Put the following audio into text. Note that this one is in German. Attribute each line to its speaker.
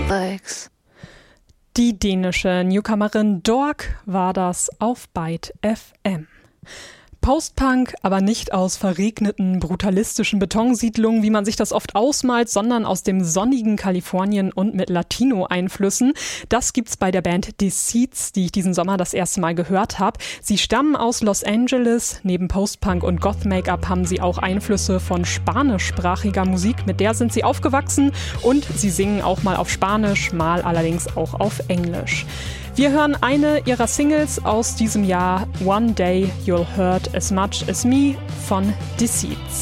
Speaker 1: legs.
Speaker 2: Die dänische Newcomerin Dork war das auf Byte FM. Postpunk, aber nicht aus verregneten, brutalistischen Betonsiedlungen, wie man sich das oft ausmalt, sondern aus dem sonnigen Kalifornien und mit Latino-Einflüssen. Das gibt's bei der Band Deceits, die ich diesen Sommer das erste Mal gehört habe. Sie stammen aus Los Angeles. Neben Postpunk und Goth-Make-up haben sie auch Einflüsse von spanischsprachiger Musik. Mit der sind sie aufgewachsen und sie singen auch mal auf Spanisch, mal allerdings auch auf Englisch. Wir hören eine ihrer Singles aus diesem Jahr, One Day You'll Hurt As Much As Me von Deceits.